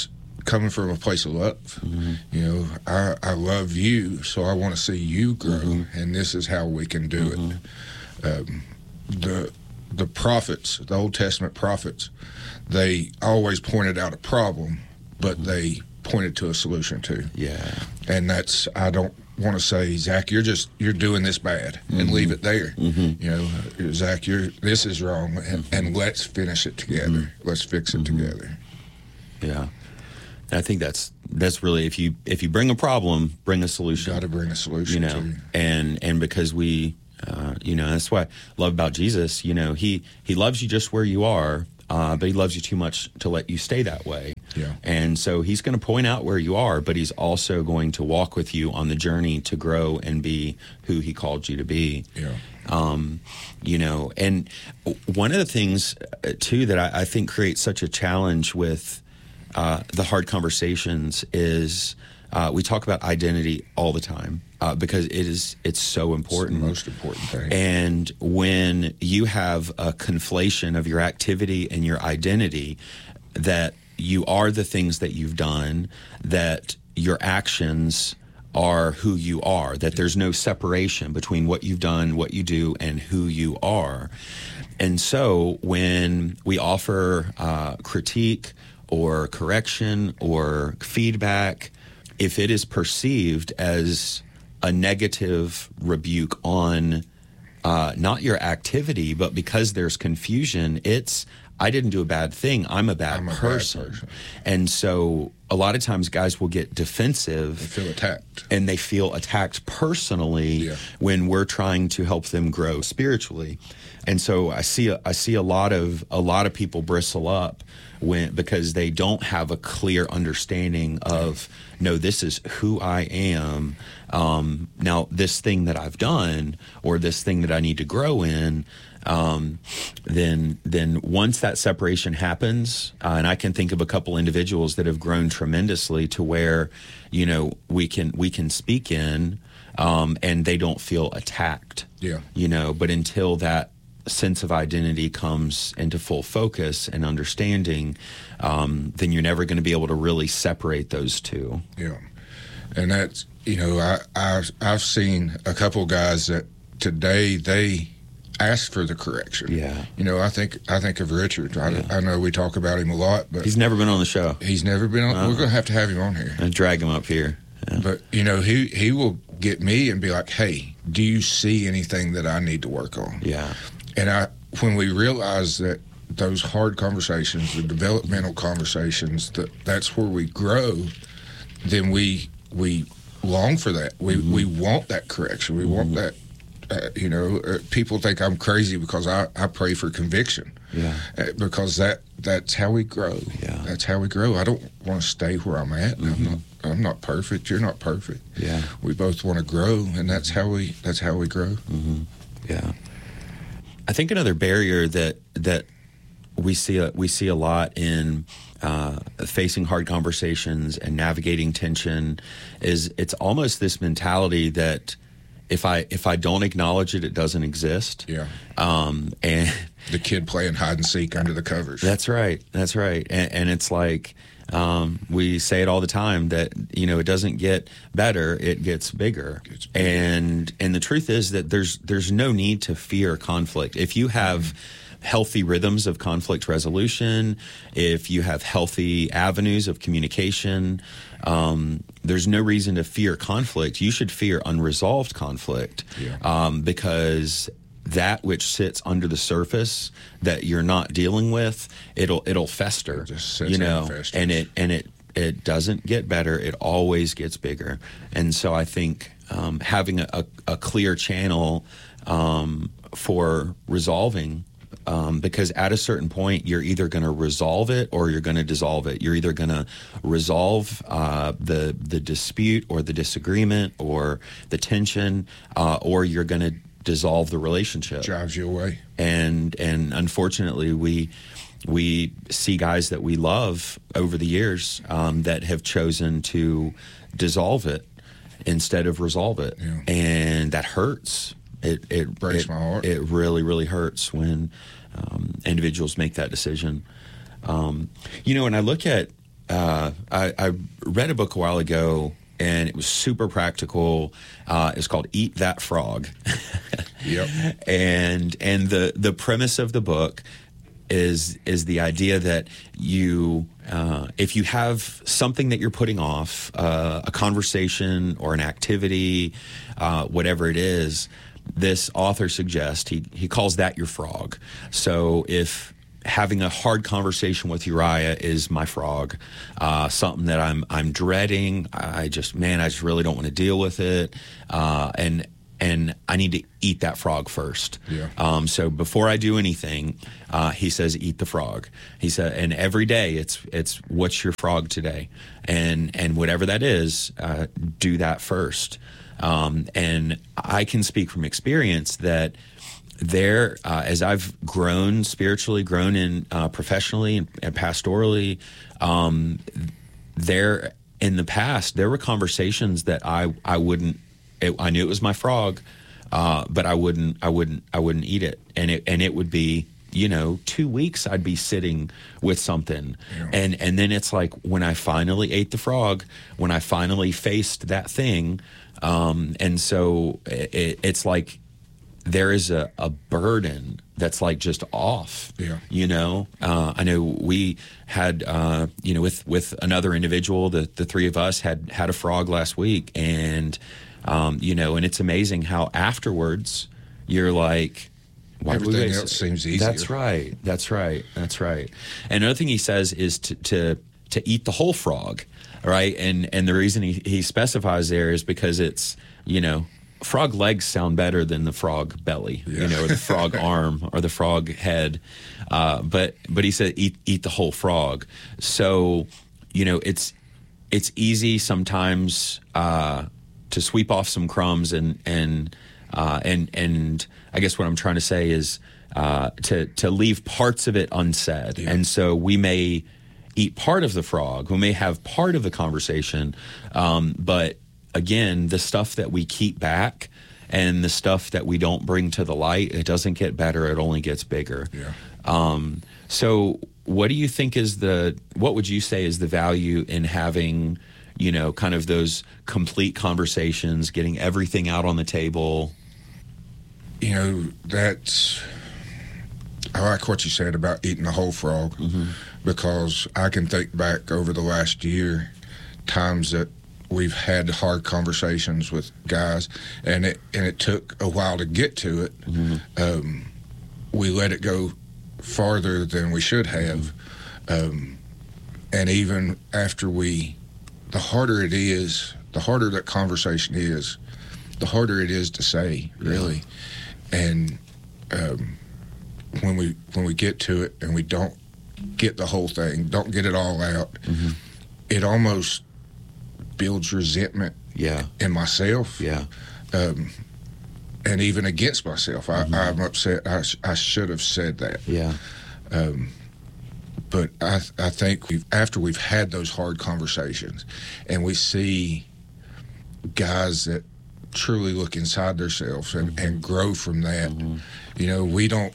coming from a place of love. Mm-hmm. You know, I, I love you, so I want to see you grow, mm-hmm. and this is how we can do mm-hmm. it. Um, the the prophets, the Old Testament prophets, they always pointed out a problem, but mm-hmm. they pointed to a solution too. Yeah. And that's, I don't want to say, Zach, you're just, you're doing this bad, and mm-hmm. leave it there. Mm-hmm. You know, Zach, you're, this is wrong, and, mm-hmm. and let's finish it together. Mm-hmm. Let's fix it mm-hmm. together. Yeah. I think that's that's really, if you if you bring a problem, bring a solution. You got to bring a solution, you know, too. And and because we, uh, you know, that's what I love about Jesus. You know, he he loves you just where you are, uh, but he loves you too much to let you stay that way. Yeah. And so he's going to point out where you are, but he's also going to walk with you on the journey to grow and be who he called you to be. Yeah. Um, you know, and one of the things too that I, I think creates such a challenge with Uh, the hard conversations is uh, we talk about identity all the time uh, because it is it's so important. It's the most important thing. And when you have a conflation of your activity and your identity, that you are the things that you've done, that your actions are who you are, that there's no separation between what you've done, what you do, and who you are. And so when we offer uh, critique or correction or feedback, if it is perceived as a negative rebuke on uh, not your activity, but because there's confusion, it's, I didn't do a bad thing, I'm a bad, I'm a person. bad person. And so a lot of times guys will get defensive. They feel attacked. And they feel attacked personally yeah. when we're trying to help them grow spiritually. And so I see a, I see a lot of a lot of people bristle up when because they don't have a clear understanding of, no, this is who I am. Um, now, this thing that I've done or this thing that I need to grow in, um, then then once that separation happens, uh, and I can think of a couple individuals that have grown tremendously to where, you know, we can we can speak in, um, and they don't feel attacked. Yeah. You know, but until that sense of identity comes into full focus and understanding, um, then you're never going to be able to really separate those two. Yeah. And that's, you know, I, I've, I've seen a couple guys that today they ask for the correction. Yeah. You know, I think I think of Richard. I, yeah. I know we talk about him a lot, but he's never been on the show. He's never been on. Uh-huh. We're going to have to have him on here. And drag him up here. Yeah. But, you know, he, he will get me and be like, hey, do you see anything that I need to work on? Yeah. And I, when we realize that those hard conversations, the developmental conversations, that that's where we grow, then we we long for that. We mm-hmm. we want that correction. We mm-hmm. want that. Uh, you know, uh, people think I'm crazy because I, I pray for conviction. Yeah. Uh, because that that's how we grow. Yeah. That's how we grow. I don't want to stay where I'm at. Mm-hmm. I'm not. I'm not perfect. You're not perfect. Yeah. We both want to grow, and that's how we. That's how we grow. Mm-hmm. Yeah. I think another barrier that that we see a, we see a lot in uh, facing hard conversations and navigating tension is it's almost this mentality that if I if I don't acknowledge it, it doesn't exist. Yeah. Um, and the kid playing hide and seek under the covers. That's right. That's right. And, and it's like um, we say it all the time that, you know, it doesn't get better, it gets bigger. It gets bigger. And and the truth is that there's there's no need to fear conflict. If you have mm-hmm. healthy rhythms of conflict resolution, if you have healthy avenues of communication, um, there's no reason to fear conflict. You should fear unresolved conflict, yeah. um, because that which sits under the surface that you're not dealing with, it'll it'll fester, it just sits you know, and, festers. and it and it it doesn't get better. It always gets bigger. And so I think um, having a, a, a clear channel um, for resolving. Um, because at a certain point, you're either going to resolve it or you're going to dissolve it. You're either going to resolve uh, the the dispute or the disagreement or the tension, uh, or you're going to dissolve the relationship. Drives you away. And and unfortunately, we we see guys that we love over the years um, that have chosen to dissolve it instead of resolve it, yeah. and that hurts. It it breaks it, my heart. It really, really hurts when um, individuals make that decision. Um, you know, and I look at uh, I, I read a book a while ago, and it was super practical. Uh, it's called "Eat That Frog." Yep. And and the the premise of the book is is the idea that you uh, if you have something that you're putting off, uh, a conversation or an activity, uh, whatever it is, this author suggests he he calls that your frog. So if having a hard conversation with Uriah is my frog, uh, something that I'm I'm dreading, I just man, I just really don't want to deal with it, uh, and. And I need to eat that frog first. Yeah. Um, so before I do anything, uh, he says, eat the frog. He said, and every day it's it's what's your frog today, and and whatever that is, uh, do that first. Um, and I can speak from experience that there, uh, as I've grown spiritually, grown in uh, professionally and, and pastorally, um, there in the past there were conversations that I I wouldn't. It, I knew it was my frog, uh, but I wouldn't, I wouldn't, I wouldn't eat it, and it, and it would be, you know, two weeks I'd be sitting with something, yeah. and and then it's like when I finally ate the frog, when I finally faced that thing, um, and so it, it's like there is a, a burden that's like just off. Yeah. You know, uh, I know we had, uh, you know, with with another individual, the the three of us had had a frog last week, and. Um, you know, and it's amazing how afterwards you're like, why everything we else seems easier. That's right. That's right. That's right. And another thing he says is to to, to eat the whole frog, right? And and the reason he, he specifies there is because it's, you know, frog legs sound better than the frog belly, yeah. you know, or the frog arm or the frog head. Uh, but but he said eat eat the whole frog. So, you know, it's it's easy sometimes. Uh, to sweep off some crumbs and and uh, and and I guess what I'm trying to say is uh, to to leave parts of it unsaid, yeah. and so we may eat part of the frog, we may have part of the conversation, um, but again, the stuff that we keep back and the stuff that we don't bring to the light, it doesn't get better; it only gets bigger. Yeah. Um, so, what do you think is the? What would you say is the value in having? You know, kind of those complete conversations, getting everything out on the table. You know, that's, I like what you said about eating the whole frog, mm-hmm. because I can think back over the last year, times that we've had hard conversations with guys, and it and it took a while to get to it. Mm-hmm. Um, we let it go farther than we should have, mm-hmm. um, and even after we. The harder it is, the harder that conversation is, the harder it is to say, really. Yeah. And um, when we when we get to it and we don't get the whole thing, don't get it all out, mm-hmm. it almost builds resentment yeah. in myself. Yeah. Um, and even against myself. I, mm-hmm. I'm upset. I, I should have said that. Yeah. Um, But I, I think we've, after we've had those hard conversations and we see guys that truly look inside themselves and, mm-hmm. and grow from that, mm-hmm. you know, we don't,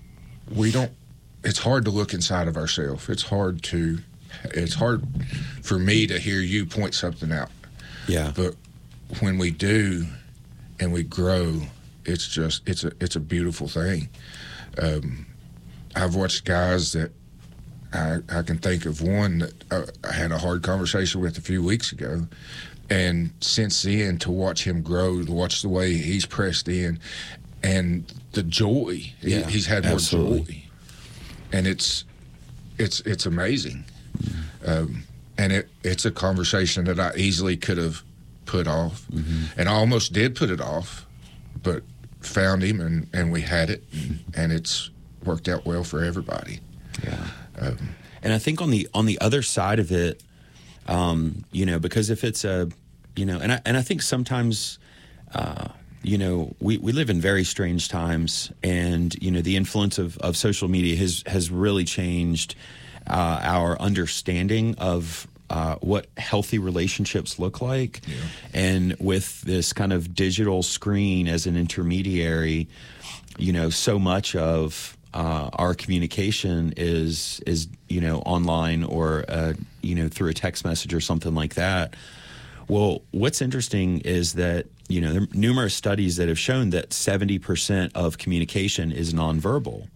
we don't, it's hard to look inside of ourselves. It's hard to, it's hard for me to hear you point something out. Yeah. But when we do and we grow, it's just, it's a, it's a beautiful thing. Um, I've watched guys that, I, I can think of one that uh, I had a hard conversation with a few weeks ago, and since then to watch him grow, to watch the way he's pressed in, and the joy yeah, he, he's had more absolutely. joy, and it's it's it's amazing, mm-hmm. um, and it it's a conversation that I easily could have put off, mm-hmm. and I almost did put it off, but found him and, and we had it, and, and it's worked out well for everybody. Yeah. Um, and I think on the on the other side of it, um, you know, because if it's a, you know, and I and I think sometimes, uh, you know, we, we live in very strange times, and you know, the influence of, of social media has has really changed uh, our understanding of uh, what healthy relationships look like, yeah. and with this kind of digital screen as an intermediary, you know, so much of uh, our communication is is you know online or uh, you know through a text message or something like that. Well, what's interesting is that you know there are numerous studies that have shown that seventy percent of communication is nonverbal.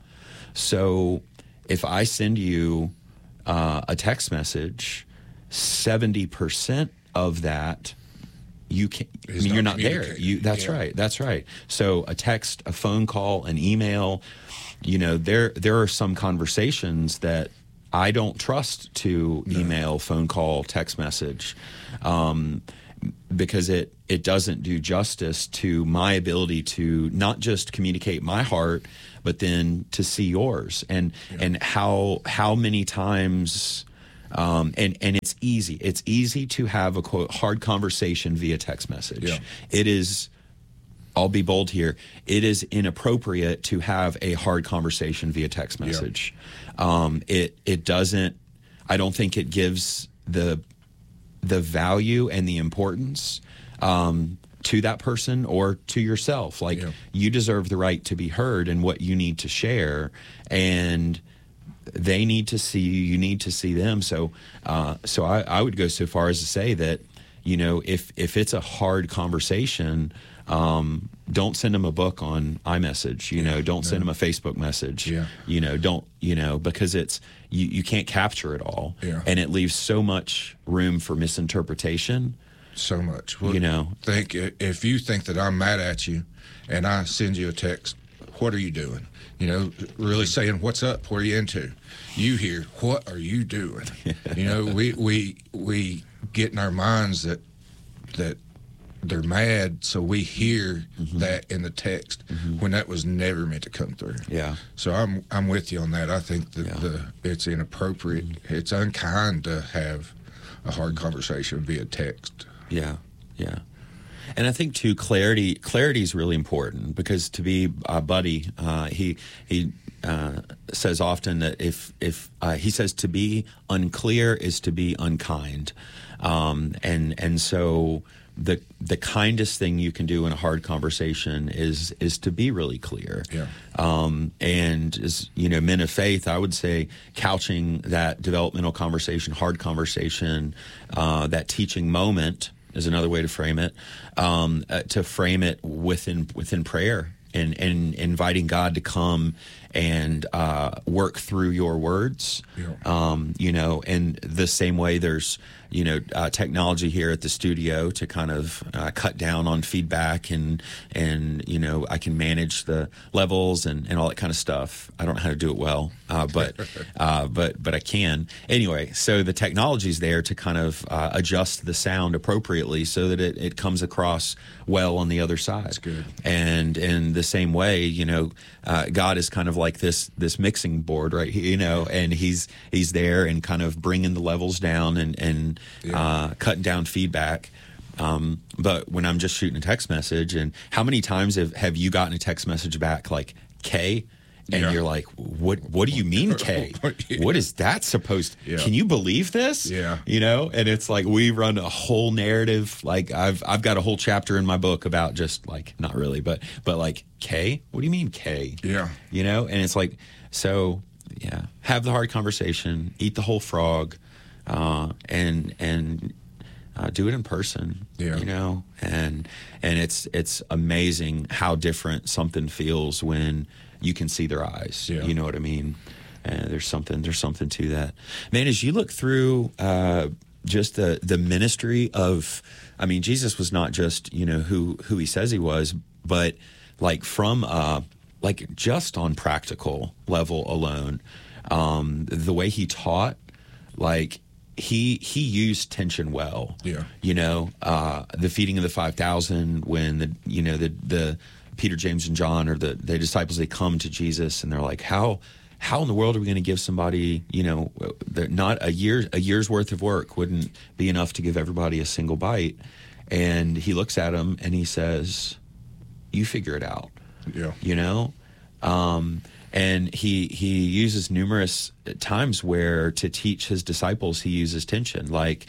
So if I send you uh, a text message, seventy percent of that you can I mean, you're not there. You that's yeah. right. That's right. So a text, a phone call, an email, you know, there there are some conversations that I don't trust to no. email, phone call, text message, um, because it it doesn't do justice to my ability to not just communicate my heart, but then to see yours, and yeah. and how how many times. Um, and, and it's easy. It's easy to have a quote hard conversation via text message. Yeah. It is, I'll be bold here, it is inappropriate to have a hard conversation via text message. Yeah. Um, it it doesn't, I don't think it gives the the value and the importance um, to that person or to yourself. Like yeah. you deserve the right to be heard in what you need to share, and they need to see you, you need to see them. So uh, so I, I would go so far as to say that, you know, if, if it's a hard conversation, um, don't send them a book on iMessage, you yeah, know, don't no. send them a Facebook message, yeah. you know, don't, you know, because it's, you, you can't capture it all. Yeah. And it leaves so much room for misinterpretation. So much. Well, you know, think if you think that I'm mad at you and I send you a text, what are you doing? You know, really saying, what's up? What are you into? You hear, what are you doing? You know, we we we get in our minds that that they're mad, so we hear mm-hmm. that in the text mm-hmm. when that was never meant to come through. Yeah. So I'm I'm with you on that. I think that yeah. the it's inappropriate. Mm-hmm. It's unkind to have a hard conversation via text. Yeah, yeah. And I think too, clarity clarity is really important, because to be a buddy, uh, he he uh, says often that if if uh, he says to be unclear is to be unkind, um, and and so the the kindest thing you can do in a hard conversation is is to be really clear. Yeah. Um, and as you know, men of faith, I would say couching that developmental conversation, hard conversation, uh, that teaching moment is another way to frame it, um, uh, to frame it within within prayer and, and inviting God to come and uh, work through your words. Yeah. Um, you know, and the same way there's, you know, uh, technology here at the studio to kind of uh, cut down on feedback and, and, you know, I can manage the levels and, and all that kind of stuff. I don't know how to do it well, uh, but, uh, but, but I can. Anyway, so the technology's there to kind of uh, adjust the sound appropriately so that it, it comes across well on the other side. That's good. And in the same way, you know, uh, God is kind of like this this mixing board, right? You know, and he's he's there and kind of bringing the levels down and and yeah. uh, cutting down feedback. Um, but when I'm just shooting a text message, and how many times have, have you gotten a text message back like K? And yeah. you're like, what What do you mean, K? yeah. What is that supposed to? Yeah. Can you believe this? Yeah. You know, and it's like we run a whole narrative. Like I've I've got a whole chapter in my book about just like, not really, but but like K? What do you mean K? Yeah. You know, and it's like, so yeah, have the hard conversation, eat the whole frog, uh, and and uh, do it in person. Yeah. You know, and and it's it's amazing how different something feels when you can see their eyes. Yeah. You know what I mean? And there's something there's something to that. Man, as you look through uh, just the the ministry of, I mean, Jesus was not just, you know, who who he says he was, but like from uh, like just on practical level alone, um, the way he taught, like he he used tension well. Yeah. You know, uh, the feeding of the five thousand when the you know the the Peter, James, and John, or the, the disciples, they come to Jesus and they're like, how how in the world are we going to give somebody, you know, not a year a year's worth of work wouldn't be enough to give everybody a single bite? And he looks at them and he says, you figure it out. Yeah. You know? Um, and he he uses numerous times where to teach his disciples he uses tension, like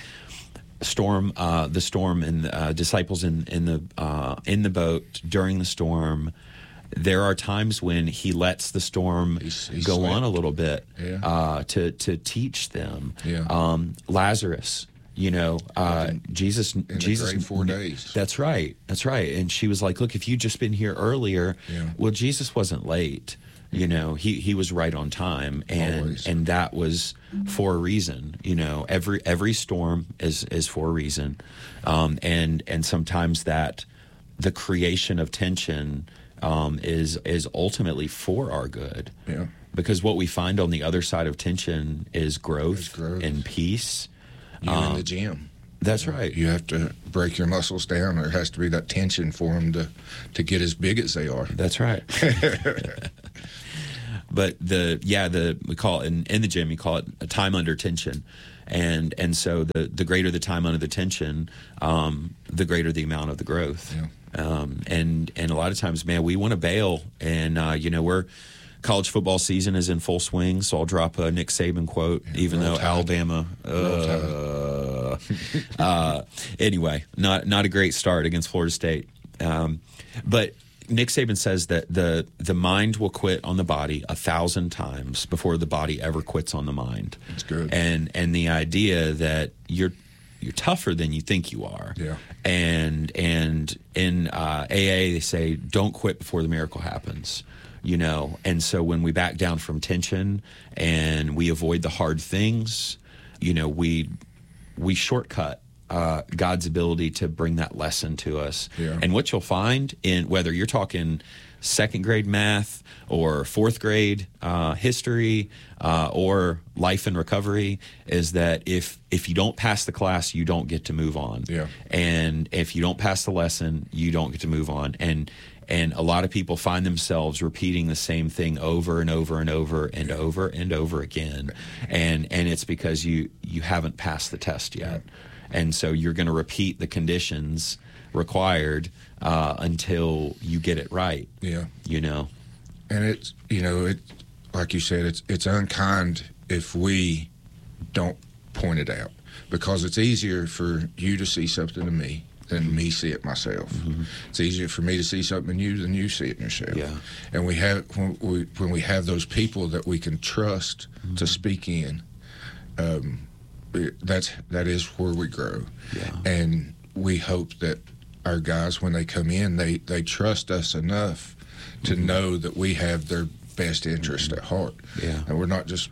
storm, uh, the storm, and uh, disciples in in the uh, in the boat during the storm, there are times when he lets the storm He's- he's go slept. on a little bit Yeah. uh, to to teach them. Yeah. Um, Lazarus, you know, uh, In- Jesus, in the Jesus, grave four days. That's right, that's right. And she was like, "Look, if you'd just been here earlier." Yeah. Well, Jesus wasn't late. You know, he he was right on time, and Always. and that was for a reason. You know, every every storm is is for a reason, um, and and sometimes that the creation of tension um, is is ultimately for our good. Yeah. Because what we find on the other side of tension is growth, Is growth. and peace. You're in the gym. That's right. You have to break your muscles down. There has to be that tension for them to, to get as big as they are. That's right. But the yeah the we call it in, in the gym you call it a time under tension, and and so the the greater the time under the tension, um, the greater the amount of the growth. Yeah. Um, and and a lot of times, man, we want to bail, and uh, you know we're college football season is in full swing, so I'll drop a Nick Saban quote, Yeah, even roll though tide. Alabama. Uh, uh, anyway, not not a great start against Florida State, um, but Nick Saban says that the the mind will quit on the body a thousand times before the body ever quits on the mind. That's good. And and the idea that you're you're tougher than you think you are. Yeah. And and in uh, A A they say don't quit before the miracle happens. You know, and so when we back down from tension and we avoid the hard things, you know, we we shortcut uh, God's ability to bring that lesson to us. Yeah. And what you'll find in whether you're talking second grade math or fourth grade uh, history uh, or life and recovery is that if if you don't pass the class, you don't get to move on. Yeah. And if you don't pass the lesson, you don't get to move on. And and a lot of people find themselves repeating the same thing over and over and over and over and over again. And and it's because you you haven't passed the test yet. And so you're going to repeat the conditions required uh, until you get it right. Yeah. You know. And it's, you know, it like you said, it's it's unkind if we don't point it out, because it's easier for you to see something in me than me see it myself. Mm-hmm. It's easier for me to see something in you than you see it in yourself. Yeah. And we have when we when we have those people that we can trust mm-hmm. to speak in, um, it, that's that is where we grow. Yeah. And we hope that our guys, when they come in, they they trust us enough to mm-hmm. know that we have their best interest mm-hmm. at heart. Yeah. And we're not just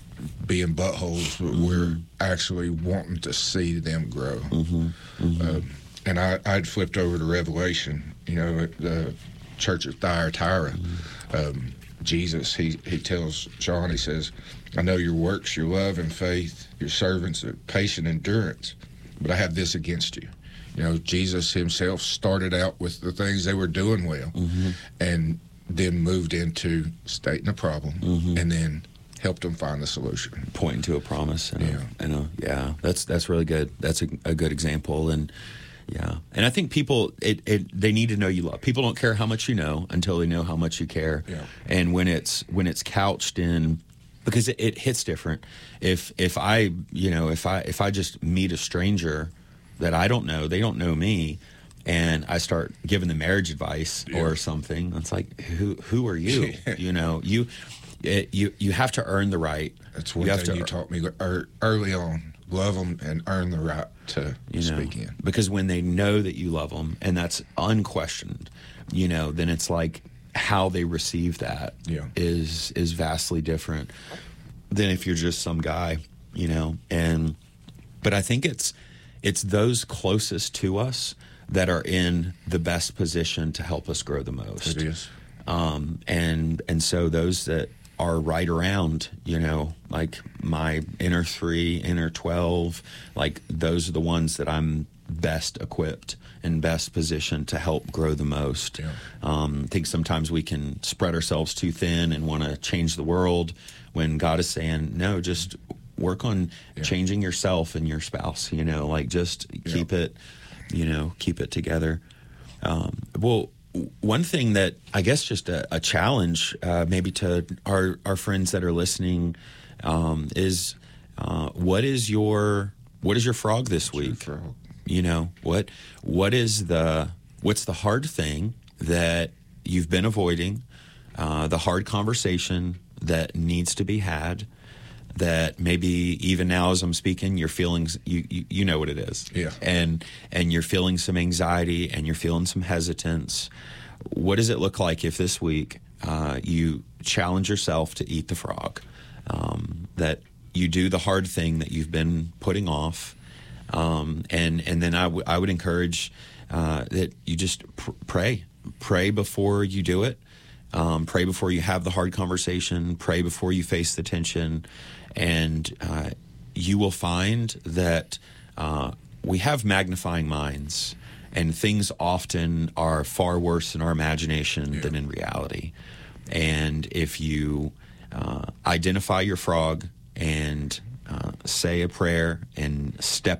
being buttholes, but mm-hmm. we're actually wanting to see them grow. Mm-hmm. Mm-hmm. Um, and I, I'd flipped over to Revelation, you know, at the church of Thyatira. Mm-hmm. Um, Jesus, he, he tells John, he says, I know your works, your love and faith, your servants, of patient endurance, but I have this against you. You know, Jesus himself started out with the things they were doing well, mm-hmm. and then moved into stating a problem, mm-hmm. and then helped them find the solution. Pointing to a promise. And yeah. A, and a, yeah, that's that's really good. That's a, a good example. And yeah, and I think people, it, it they need to know you love. People don't care how much you know until they know how much you care. Yeah. And when it's when it's couched in, because it, it hits different. If if I you know if I if I just meet a stranger that I don't know, they don't know me, and I start giving them marriage advice yeah. or something, it's like, who who are you? you know, you it, you you have to earn the right. That's one you thing you taught me early on. Love them and earn the right to you know, speak in. Because when they know that you love them, and that's unquestioned, you know, then it's like how they receive that yeah. is is vastly different than if you're just some guy, you know. And but I think it's it's those closest to us that are in the best position to help us grow the most. It is. Um, and and so those that are right around, you know, like my inner three, inner twelve, like those are the ones that I'm best equipped and best positioned to help grow the most. Yeah. Um, I think sometimes we can spread ourselves too thin and want to change the world when God is saying, no, just work on yeah. changing yourself and your spouse, you know, like just yeah. keep it, you know, keep it together. Um, well, one thing that I guess just a, a challenge uh, maybe to our, our friends that are listening um, is uh, what is your what is your frog this What's week? your frog? You know, what what is the what's the hard thing that you've been avoiding, uh, the hard conversation that needs to be had, that maybe even now as I'm speaking, your feelings, you, you, you know what it is. Yeah. And, and you're feeling some anxiety and you're feeling some hesitance. What does it look like if this week uh, you challenge yourself to eat the frog? Um, that you do the hard thing that you've been putting off. Um, and, and then I, w- I would encourage uh, that you just pr- pray. Pray before you do it. Um, pray before you have the hard conversation. Pray before you face the tension. And uh, you will find that uh, we have magnifying minds, and things often are far worse in our imagination yeah. than in reality. And if you uh, identify your frog and uh, say a prayer and step